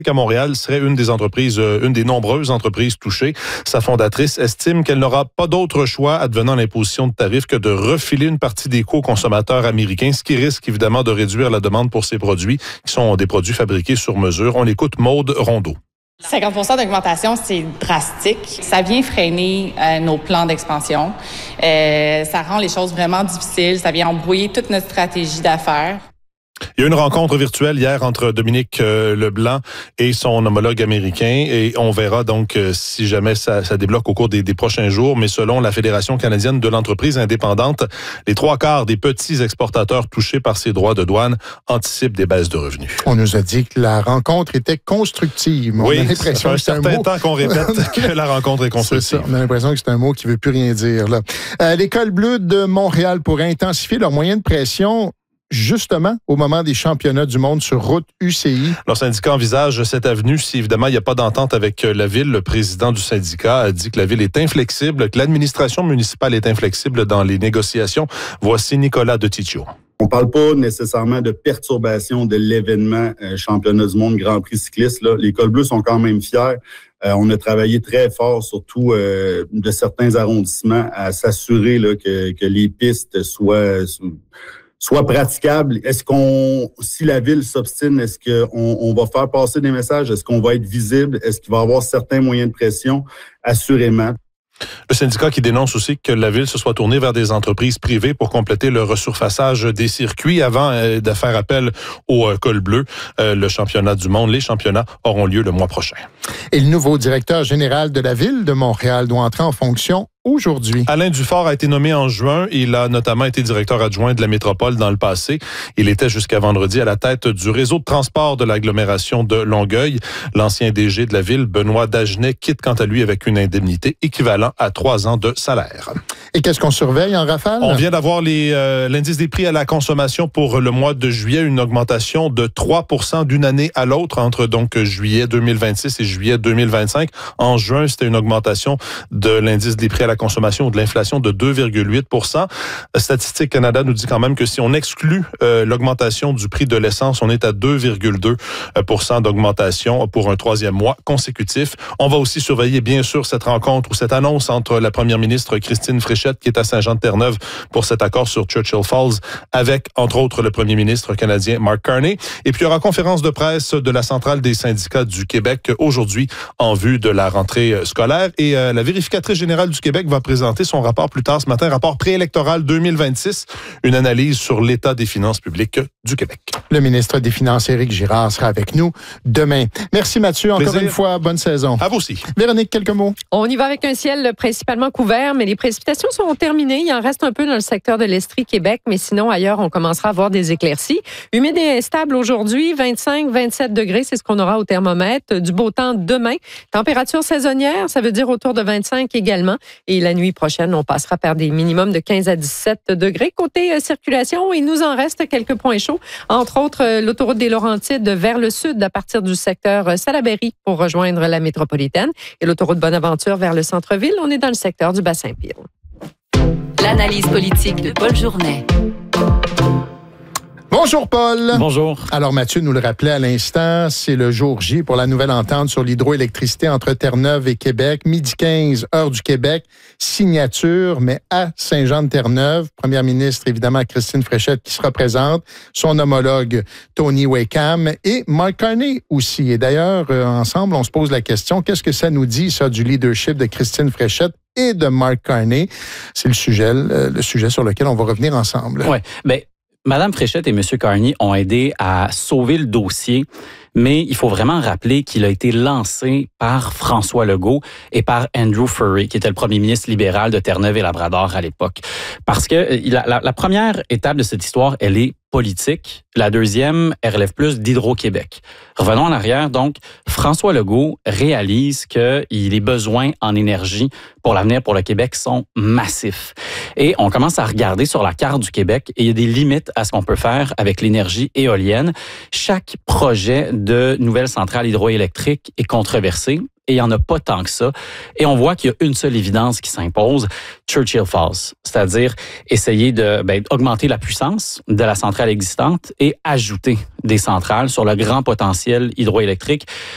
à Montréal serait une des nombreuses entreprises touchées. Sa fondatrice estime qu'elle n'aura pas d'autre choix advenant l'imposition de tarifs que de refiler une partie des coûts aux consommateurs américains, ce qui risque évidemment de réduire la demande pour ces produits, qui sont des produits fabriqués sur mesure. On écoute Maude Rondeau. 50% d'augmentation, c'est drastique. Ça vient freiner nos plans d'expansion. Ça rend les choses vraiment difficiles. Ça vient embrouiller toute notre stratégie d'affaires. Il y a eu une rencontre virtuelle hier entre Dominique Leblanc et son homologue américain et on verra donc si jamais ça débloque au cours des prochains jours. Mais selon la Fédération canadienne de l'entreprise indépendante, les 3/4 des petits exportateurs touchés par ces droits de douane anticipent des baisses de revenus. On nous a dit que la rencontre était constructive. Oui, on a l'impression ça fait un certain temps qu'on répète que la rencontre est constructive. C'est ça, on a l'impression que c'est un mot qui ne veut plus rien dire. Là. L'École bleue de Montréal pourrait intensifier leurs moyens de pression justement au moment des championnats du monde sur route UCI. Leur syndicat envisage cette avenue si évidemment il n'y a pas d'entente avec la ville. Le président du syndicat a dit que la ville est inflexible, que l'administration municipale est inflexible dans les négociations. Voici Nicolas Deticcio. On ne parle pas nécessairement de perturbation de l'événement championnat du monde Grand Prix cycliste. Là. Les Cols Bleus sont quand même fiers. On a travaillé très fort, surtout de certains arrondissements, à s'assurer là, que les pistes soient praticables. Si la ville s'obstine, est-ce qu'on va faire passer des messages? Est-ce qu'on va être visible? Est-ce qu'il va y avoir certains moyens de pression? Assurément. Le syndicat qui dénonce aussi que la ville se soit tournée vers des entreprises privées pour compléter le resurfaçage des circuits avant de faire appel au col bleu. Le championnat du monde, les championnats auront lieu le mois prochain. Et le nouveau directeur général de la ville de Montréal doit entrer en fonction aujourd'hui. Alain Dufort a été nommé en juin. Il a notamment été directeur adjoint de la métropole dans le passé. Il était jusqu'à vendredi à la tête du réseau de transport de l'agglomération de Longueuil. L'ancien DG de la ville, Benoît Dagenet, quitte quant à lui avec une indemnité équivalente à 3 ans de salaire. Et qu'est-ce qu'on surveille en rafale? On vient d'avoir l'indice des prix à la consommation pour le mois de juillet, une augmentation de 3% d'une année à l'autre entre donc juillet 2026 et juillet 2025. En juin, c'était une augmentation de l'indice des prix à la consommation ou de l'inflation de 2,8%. Statistique Canada nous dit quand même que si on exclut l'augmentation du prix de l'essence, on est à 2,2% d'augmentation pour un 3e mois consécutif. On va aussi surveiller bien sûr cette rencontre ou cette annonce entre la première ministre Christine Fréchette qui est à Saint-Jean-de-Terre-Neuve pour cet accord sur Churchill Falls avec entre autres le premier ministre canadien Mark Carney. Et puis il y aura conférence de presse de la centrale des syndicats du Québec aujourd'hui en vue de la rentrée scolaire et la vérificatrice générale du Québec va présenter son rapport plus tard ce matin, rapport préélectoral 2026, une analyse sur l'état des finances publiques du Québec. Le ministre des Finances, Éric Girard, sera avec nous demain. Merci Mathieu, encore une fois, bonne saison. À vous aussi. Véronique, quelques mots? On y va avec un ciel principalement couvert, mais les précipitations sont terminées. Il en reste un peu dans le secteur de l'Estrie, Québec, mais sinon ailleurs, on commencera à avoir des éclaircies. Humide et instable aujourd'hui, 25-27 degrés, c'est ce qu'on aura au thermomètre. Du beau temps demain. Température saisonnière, ça veut dire autour de 25 également. Et la nuit prochaine, on passera par des minimums de 15 à 17 degrés. Côté circulation, il nous en reste quelques points chauds. Entre autres, l'autoroute des Laurentides vers le sud à partir du secteur Salaberry pour rejoindre la métropolitaine. Et l'autoroute Bonaventure vers le centre-ville. On est dans le secteur du Bassin-Pire. L'analyse politique de Paul Journet. Bonjour Paul. Bonjour. Alors Mathieu nous le rappelait à l'instant, c'est le jour J pour la nouvelle entente sur l'hydroélectricité entre Terre-Neuve et Québec. Midi 15, heure du Québec, signature, mais à Saint-Jean-de-Terre-Neuve. Première ministre, évidemment, Christine Fréchette qui se représente, son homologue Tony Wakeham et Mark Carney aussi. Et d'ailleurs, ensemble, on se pose la question, qu'est-ce que ça nous dit, ça, du leadership de Christine Fréchette et de Mark Carney? C'est le sujet sur lequel on va revenir ensemble. Oui, bien, Mme Fréchette et M. Carney ont aidé à sauver le dossier, mais il faut vraiment rappeler qu'il a été lancé par François Legault et par Andrew Furey, qui était le premier ministre libéral de Terre-Neuve et Labrador à l'époque. Parce que la première étape de cette histoire, elle est politique. La deuxième, elle relève plus d'Hydro-Québec. Revenons en arrière. Donc, François Legault réalise que les besoins en énergie pour l'avenir pour le Québec sont massifs. Et on commence à regarder sur la carte du Québec et il y a des limites à ce qu'on peut faire avec l'énergie éolienne. Chaque projet de nouvelle centrale hydroélectrique est controversé. Et il n'y en a pas tant que ça. Et on voit qu'il y a une seule évidence qui s'impose, Churchill Falls, c'est-à-dire essayer d'augmenter la puissance de la centrale existante et ajouter des centrales sur le grand potentiel hydroélectrique